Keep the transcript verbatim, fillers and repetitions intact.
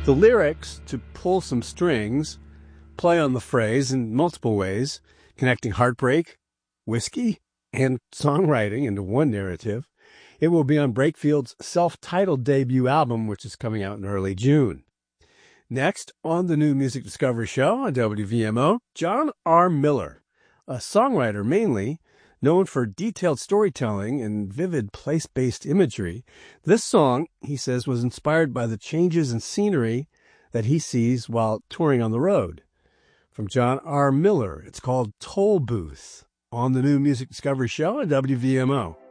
The lyrics, to pull some strings, play on the phrase in multiple ways, connecting heartbreak, whiskey, and songwriting into one narrative. It will be on Breakfield's self-titled debut album, which is coming out in early June. Next, on the New Music Discovery Show on W V M O, John R. Miller, a songwriter mainly, known for detailed storytelling and vivid place-based imagery. This song, he says, was inspired by the changes in scenery that he sees while touring on the road. From John R. Miller, it's called Toll Booth on the New Music Discovery Show on W V M O.